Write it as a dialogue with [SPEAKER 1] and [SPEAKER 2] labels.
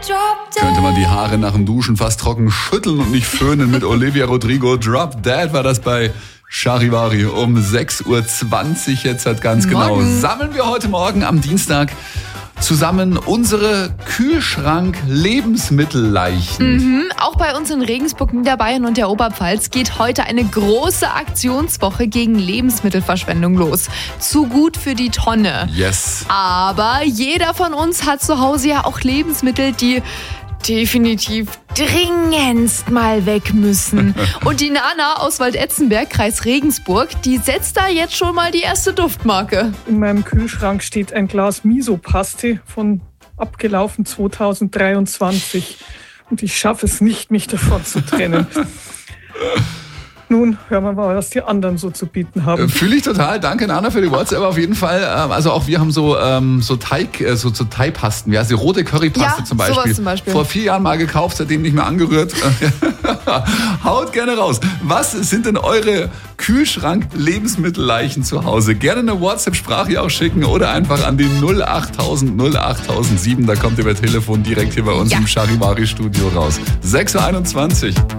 [SPEAKER 1] Könnte man die Haare nach dem Duschen fast trocken schütteln und nicht föhnen mit Olivia Rodrigo. Drop Dead war das bei Charivari um 6.20 Uhr jetzt halt ganz genau. Sammeln wir heute Morgen am Dienstag zusammen unsere Kühlschrank-Lebensmittelleichen.
[SPEAKER 2] Auch bei uns in Regensburg, Niederbayern und der Oberpfalz geht heute eine große Aktionswoche gegen Lebensmittelverschwendung los. Zu gut für die Tonne.
[SPEAKER 1] Yes.
[SPEAKER 2] Aber jeder von uns hat zu Hause ja auch Lebensmittel, die definitiv dringendst mal weg müssen. Und die Nana aus Waldetzenberg, Kreis Regensburg, die setzt da jetzt schon mal die erste Duftmarke.
[SPEAKER 3] In meinem Kühlschrank steht ein Glas Miso-Paste von abgelaufen 2023. Und ich schaffe es nicht, mich davon zu trennen. Nun hören wir mal, was die anderen so zu bieten haben.
[SPEAKER 1] Fühle ich total. Danke, Nana, für die WhatsApp auf jeden Fall. Also auch wir haben so Teig, so Thai-Pasten. Ja, die rote Currypaste zum Beispiel.
[SPEAKER 2] Sowas zum Beispiel.
[SPEAKER 1] Vor 4 Jahren mal gekauft, seitdem nicht mehr angerührt. Haut gerne raus. Was sind denn eure Kühlschrank-Lebensmittelleichen zu Hause? Gerne eine WhatsApp-Sprache auch schicken oder einfach an die 08000 08007. Da kommt ihr per Telefon direkt hier bei uns im Charivari-Studio raus. 6.21 Uhr.